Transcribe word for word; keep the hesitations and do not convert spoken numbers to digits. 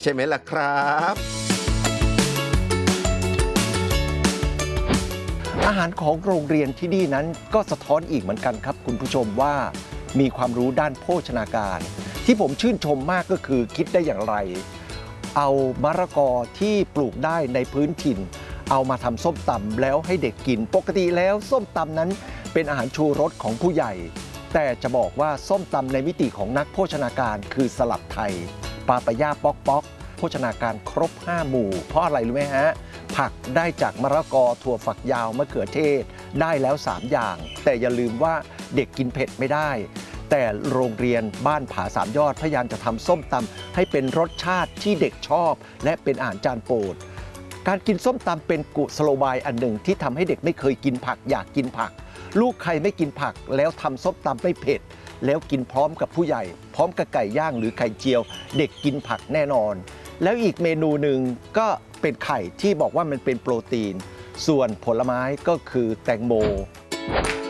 ใช่ไหมล่ะครับอาหารของโรงเรียนที่นี่นั้นก็สะท้อนอีกเหมือนกันครับคุณผู้ชมว่ามีความรู้ด้านโภชนาการที่ผมชื่นชมมากก็คือคิดได้อย่างไรเอามะละกอที่ปลูกได้ในพื้นถิ่นเอามาทำส้มตำแล้วให้เด็กกินปกติแล้วส้มตำนั้นเป็นอาหารชูรสของผู้ใหญ่แต่จะบอกว่าส้มตำในมิติของนักโภชนาการคือสลัดไทยปาปายาป๊อกป๊อกโภชนาการครบห้าหมู่เพราะอะไรรู้ไหมฮะผักได้จากมะละกอถั่วฝักยาวมะเขือเทศได้แล้วสามอย่างแต่อย่าลืมว่าเด็กกินเผ็ดไม่ได้แต่โรงเรียนบ้านผาสามยอดพยายามจะทำส้มตำให้เป็นรสชาติที่เด็กชอบและเป็นอาหารจานโปรดการกินส้มตำเป็นกุศโลบายอันหนึ่งที่ทำให้เด็กไม่เคยกินผักอยากกินผักลูกใครไม่กินผักแล้วทำส้มตำไม่เผ็ดแล้วกินพร้อมกับผู้ใหญ่พร้อมกับไก่ย่างหรือไข่เจียวเด็กกินผักแน่นอนแล้วอีกเมนูหนึ่งก็เป็นไข่ที่บอกว่ามันเป็นโปรตีนส่วนผลไม้ก็คือแตงโม